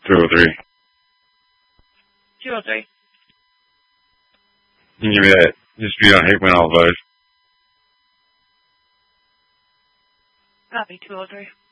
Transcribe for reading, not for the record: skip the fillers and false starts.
203. 203. You can give me that dispute on Hickman all those. Copy, 203.